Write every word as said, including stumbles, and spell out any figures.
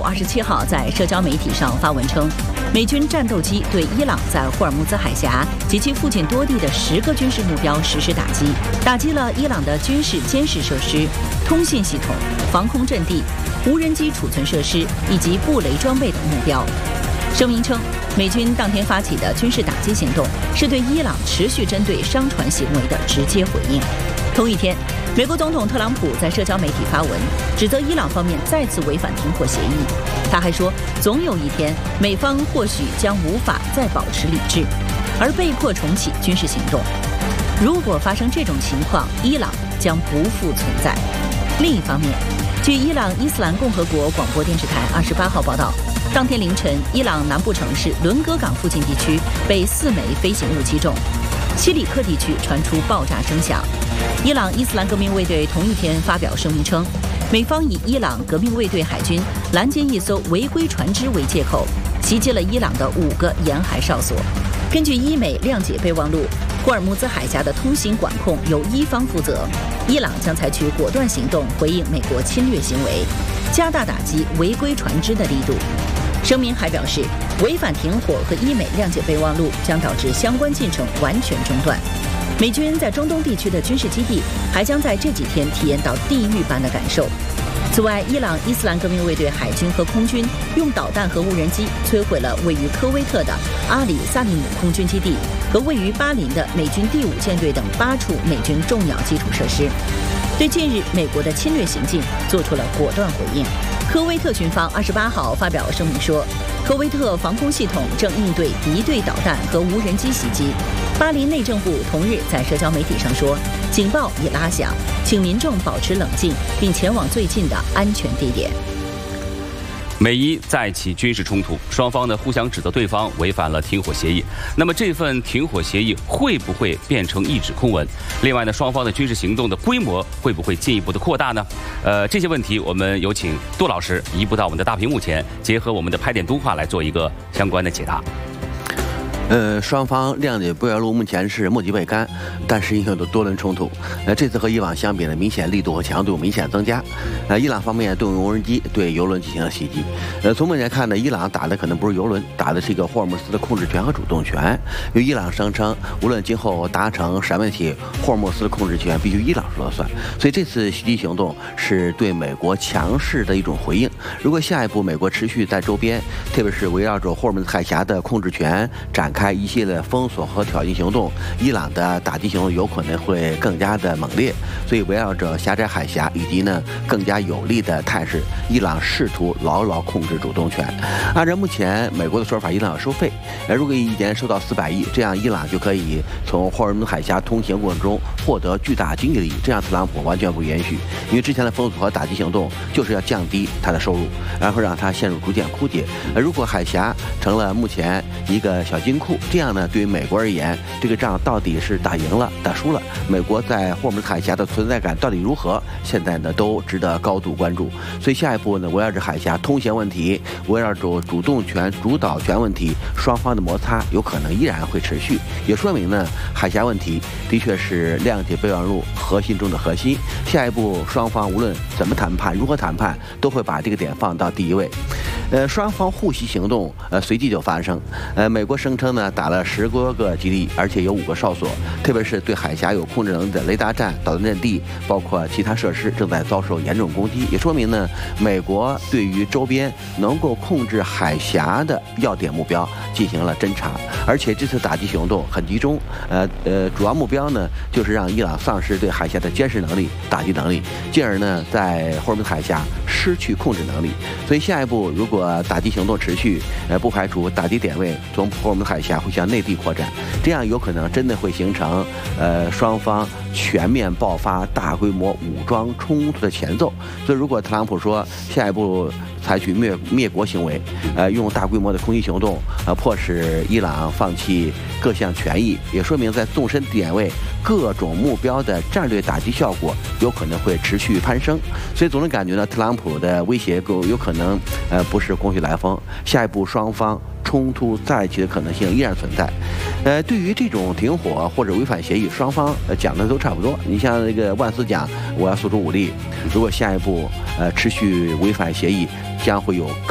二十七号在社交媒体上发文称，美军战斗机对伊朗在霍尔木兹海峡及其附近多地的十个军事目标实施打击，打击了伊朗的军事监视设施、通信系统、防空阵地、无人机储存设施以及布雷装备等目标。声明称，美军当天发起的军事打击行动是对伊朗持续针对商船行为的直接回应。同一天，美国总统特朗普在社交媒体发文，指责伊朗方面再次违反停火协议。他还说，总有一天，美方或许将无法再保持理智，而被迫重启军事行动。如果发生这种情况，伊朗将不复存在。另一方面，据伊朗伊斯兰共和国广播电视台二十八号报道，当天凌晨，伊朗南部城市伦戈港附近地区被四枚飞行物击中，西里克地区传出爆炸声响。伊朗伊斯兰革命卫队同一天发表声明称，美方以伊朗革命卫队海军拦截一艘违规船只为借口，袭击了伊朗的五个沿海哨所。根据伊美谅解备忘录，霍尔木兹海峡的通行管控由伊方负责，伊朗将采取果断行动回应美国侵略行为，加大打击违规船只的力度。声明还表示，违反停火和伊美谅解备忘录将导致相关进程完全中断。美军在中东地区的军事基地还将在这几天体验到地狱般的感受。此外，伊朗伊斯兰革命卫队海军和空军用导弹和无人机摧毁了位于科威特的阿里萨利姆空军基地和位于巴林的美军第五舰队等八处美军重要基础设施，对近日美国的侵略行径做出了果断回应。科威特军方二十八号发表声明说，科威特防空系统正应对敌对导弹和无人机袭击。巴林内政部同日在社交媒体上说，警报已拉响，请民众保持冷静，并前往最近的安全地点。 美伊再起军事冲突，双方呢互相指责对方违反了停火协议。那么这份停火协议会不会变成一纸空文？另外呢，双方的军事行动的规模会不会进一步的扩大呢？呃，这些问题我们有请杜老师移步到我们的大屏幕前，结合我们的拍点读画来做一个相关的解答。 呃，双方谅解备忘录目前是墨迹未干，但是因为有多轮冲突，呃，这次和以往相比呢，明显力度和强度明显增加。呃，伊朗方面动用无人机对油轮进行了袭击。呃，从目前看呢，伊朗打的可能不是油轮，打的是一个霍尔木兹的控制权和主动权。因为伊朗声称，无论今后达成啥问题，霍尔木兹的控制权必须伊朗说了算。所以这次袭击行动是对美国强势的一种回应。如果下一步美国持续在周边，特别是围绕着霍尔木兹海峡的控制权展开一系列封锁和挑衅行动，伊朗的打击行动有可能会更加的猛烈。所以围绕着狭窄海峡以及呢更加有利的态势，伊朗试图牢牢控制主动权。按照目前美国的说法，伊朗要收费，呃，如果一年收到四百亿，这样伊朗就可以从霍尔木兹海峡通行过程中获得巨大经济利益。这样特朗普完全不允许，因为之前的封锁和打击行动就是要降低他的收入，然后让他陷入逐渐枯竭。呃，如果海峡成了目前一个小金库，这样呢，对于美国而言，这个仗到底是打赢了、打输了，美国在霍尔木兹海峡的存在感到底如何，现在呢都值得高度关注。所以下一步呢，围绕着海峡通行问题，围绕着主动权、主导权问题，双方的摩擦有可能依然会持续，也说明呢，海峡问题的确是谅解备忘录核心中的核心。下一步双方无论怎么谈判、如何谈判，都会把这个点放到第一位。呃，双方互袭行动，呃，随即就发生。呃，美国声称呢，打了十多个基地，而且有五个哨所，特别是对海峡有控制能力的雷达站、导弹阵地，包括其他设施，正在遭受严重攻击。也说明呢，美国对于周边能够控制海峡的要点目标进行了侦查，而且这次打击行动很集中。呃呃，主要目标呢，就是让伊朗丧失对海峡的监视能力、打击能力，进而呢，在霍尔木兹海峡失去控制能力。所以下一步，如果打击行动持续，呃，不排除打击点位从霍尔木兹海峡会向内地扩展，这样有可能真的会形成呃双方全面爆发大规模武装冲突的前奏。所以，如果特朗普说下一步采取灭灭国行为，呃，用大规模的空袭行动，呃，迫使伊朗放弃各项权益，也说明在纵深点位各种目标的战略打击效果有可能会持续攀升。所以，总的感觉呢，特朗普的威胁够有可能呃不是空穴来风，下一步双方冲突再起的可能性依然存在。呃，对于这种停火或者违反协议，双方呃讲的都差不多。你像那个万斯讲，我要诉诸武力，如果下一步呃持续违反协议，将会有更